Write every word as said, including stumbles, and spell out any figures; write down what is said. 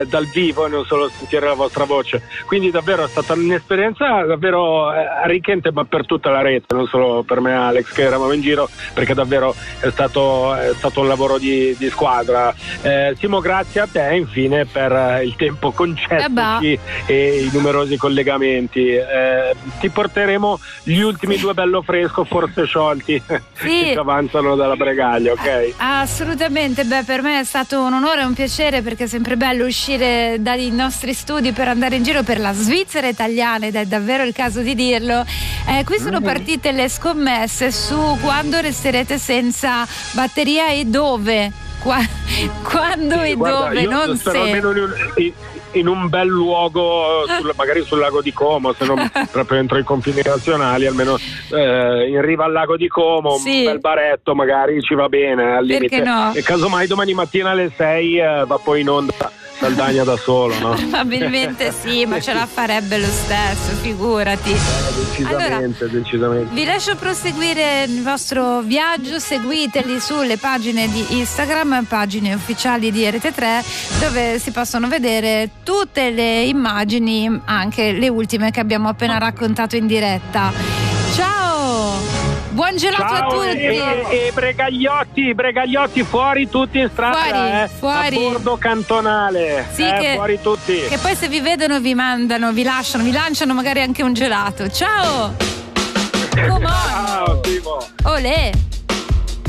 dal vivo e non solo sentire la vostra voce, quindi davvero è stata un'esperienza davvero eh, arricchente, ma per tutta la rete, non solo per me e Alex che eravamo in giro, perché davvero è stato, è stato un lavoro di, di squadra. eh, Simo, grazie a te infine per il tempo concessoci e i numerosi collegamenti. eh, ti porteremo gli ultimi due bello fresco, forse sciolti, sì, che ci avanzano dalla Bregaglia, ok? Assolutamente, beh, per me è stato un onore e un piacere, perché è sempre bello uscire dai nostri studi per andare in giro per la Svizzera italiana, ed è davvero il caso di dirlo. Eh, qui sono partite le scommesse su quando resterete senza batteria e dove. Qua, quando sì, e guarda, dove, non se. Almeno in un, in, in un bel luogo, sul, magari sul lago di Como, se non proprio entro i confini nazionali, almeno eh, in riva al lago di Como, sì, un bel baretto magari ci va bene al limite. Perché no? E casomai domani mattina alle sei eh, va poi in onda Saldagna da solo, no? Probabilmente sì, ma ce la farebbe lo stesso, figurati. Eh, decisamente, allora, decisamente. Vi lascio proseguire il vostro viaggio, seguiteli sulle pagine di Instagram, pagine ufficiali di R T tre, dove si possono vedere tutte le immagini, anche le ultime che abbiamo appena raccontato in diretta. Ciao! Buon gelato Ciao, a tutti! E, e Bregagliotti, Bregagliotti fuori tutti in strada, fuori, eh, fuori. A bordo cantonale, sì, eh, che, fuori tutti. Che poi se vi vedono vi mandano, vi lasciano, vi lanciano magari anche un gelato. Ciao! Come on! Ciao, Simo! Olè!